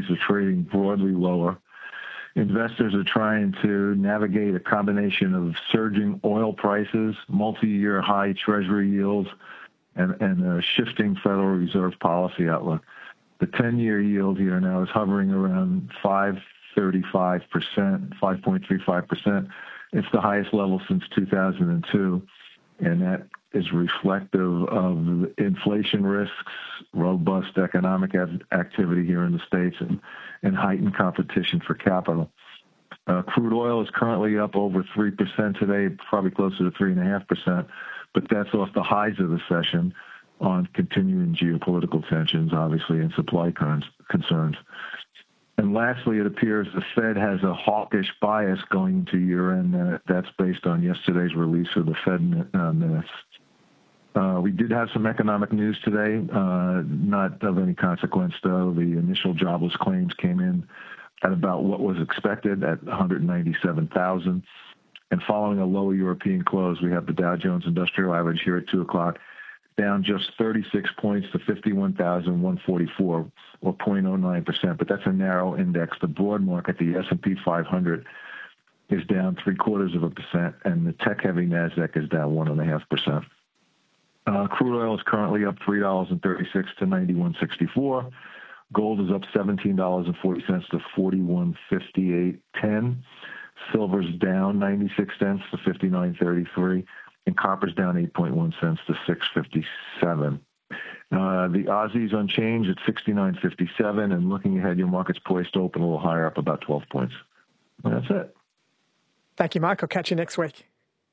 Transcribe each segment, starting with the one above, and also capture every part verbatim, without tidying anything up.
equities are trading broadly lower. Investors are trying to navigate a combination of surging oil prices, multi-year high Treasury yields, and, and a shifting Federal Reserve policy outlook. The ten-year yield here now is hovering around five point three five percent, five point three five percent. It's the highest level since two thousand two, and that is reflective of inflation risks, robust economic activity here in the States, and, and heightened competition for capital. Uh, crude oil is currently up over three percent today, probably closer to three point five percent, but that's off the highs of the session on continuing geopolitical tensions, obviously, and supply cons- concerns. And lastly, it appears the Fed has a hawkish bias going into year-end, and that's based on yesterday's release of the Fed uh, minutes. Uh, we did have some economic news today, uh, not of any consequence, though. The initial jobless claims came in at about what was expected at one hundred ninety-seven thousand. And following a lower European close, we have the Dow Jones Industrial Average here at two o'clock, down just thirty-six points to fifty-one thousand one hundred forty-four, or zero point zero nine percent. But that's a narrow index. The broad market, the S and P five hundred, is down three quarters of a percent, and the tech-heavy NASDAQ is down one and a half percent. Uh, crude oil is currently up three dollars and thirty-six cents to ninety-one sixty-four. Gold is up seventeen dollars and forty cents to forty-one fifty-eight ten. Silver's down ninety-six cents to fifty-nine thirty-three, and copper's down eight point one cents to six fifty-seven. Uh, the Aussie's unchanged at sixty-nine fifty-seven, and looking ahead, your market's poised to open a little higher, up about twelve points. And that's it. Thank you, Mike. I'll catch you next week.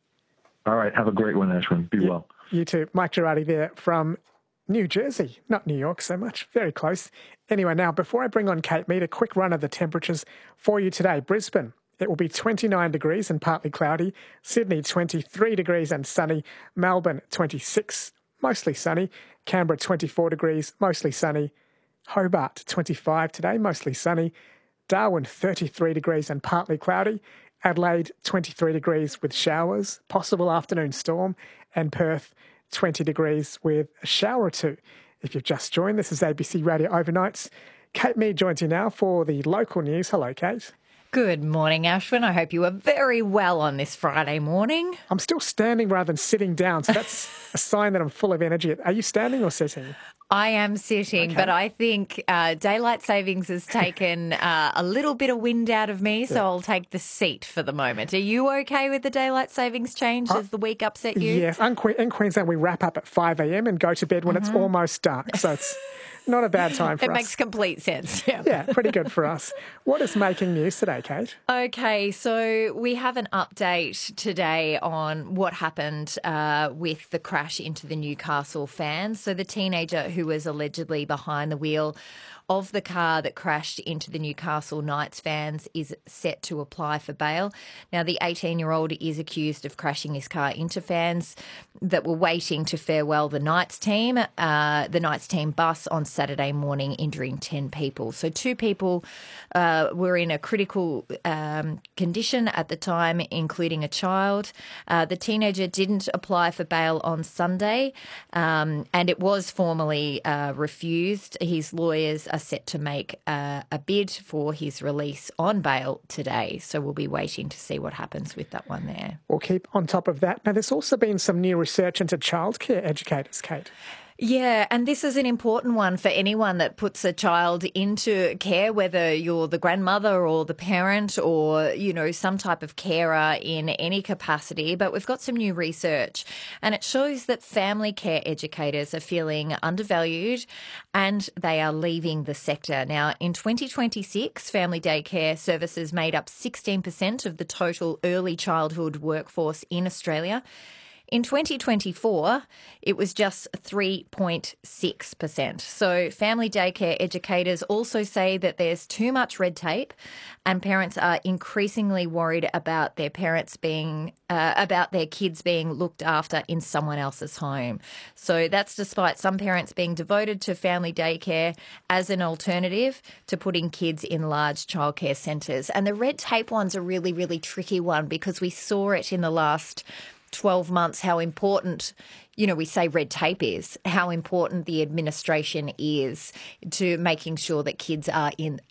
All right. Have a great one, Ashwin. Be you, well. You too. Mike Girardi there from New Jersey, not New York so much. Very close. Anyway, now, before I bring on Kate Mead, a quick run of the temperatures for you today. Brisbane, it will be twenty-nine degrees and partly cloudy. Sydney, twenty-three degrees and sunny. Melbourne, twenty-six, mostly sunny. Canberra, twenty-four degrees, mostly sunny. Hobart, twenty-five today, mostly sunny. Darwin, thirty-three degrees and partly cloudy. Adelaide, twenty-three degrees with showers, possible afternoon storm. And Perth, twenty degrees with a shower or two. If you've just joined, this is A B C Radio Overnights. Kate Mead joins you now for the local news. Hello, Kate. Good morning, Ashwin. I hope you are very well on this Friday morning. I'm still standing rather than sitting down, so that's a sign that I'm full of energy. Are you standing or sitting? I am sitting, okay. But I think uh, daylight savings has taken uh, a little bit of wind out of me, so yeah. I'll take the seat for the moment. Are you okay with the daylight savings change? Does uh, the week upset you? Yes. In Queensland, we wrap up at five a.m. and go to bed when mm-hmm. it's almost dark, so it's not a bad time for it us. It makes complete sense. Yeah. yeah, pretty good for us. What is making news today, Kate? Okay, so we have an update today on what happened uh, with the crash into the Newcastle fans. So the teenager who was allegedly behind the wheel of the car that crashed into the Newcastle Knights fans is set to apply for bail. Now, the eighteen-year-old is accused of crashing his car into fans that were waiting to farewell the Knights team, uh, the Knights team bus on Saturday morning, injuring ten people. So two people uh, were in a critical um, condition at the time, including a child. Uh, the teenager didn't apply for bail on Sunday, um, and it was formally uh, refused. His lawyers are set to make uh, a bid for his release on bail today. So we'll be waiting to see what happens with that one there. We'll keep on top of that. Now, there's also been some new research into childcare educators, Kate. Yeah, and this is an important one for anyone that puts a child into care, whether you're the grandmother or the parent or, you know, some type of carer in any capacity. But we've got some new research and it shows that family care educators are feeling undervalued and they are leaving the sector. Now, in twenty twenty-six, family daycare services made up sixteen percent of the total early childhood workforce in Australia. In twenty twenty-four, it was just three point six percent. So family daycare educators also say that there's too much red tape and parents are increasingly worried about their parents being, uh, about their kids being looked after in someone else's home. So that's despite some parents being devoted to family daycare as an alternative to putting kids in large childcare centres. And the red tape one's a really, really tricky one because we saw it in the last twelve months, how important, you know, we say red tape is, how important the administration is to making sure that kids are in